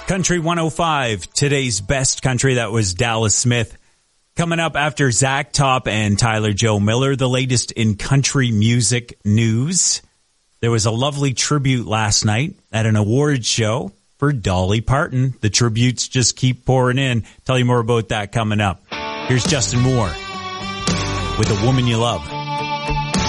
Country 105, today's best country. That was Dallas Smith. Coming up after Zach Top and Tyler Joe Miller, the latest in country music news. There was a lovely tribute last night at an awards show for Dolly Parton. The tributes just keep pouring in. Tell you more about that coming up. Here's Justin Moore with A Woman You Love.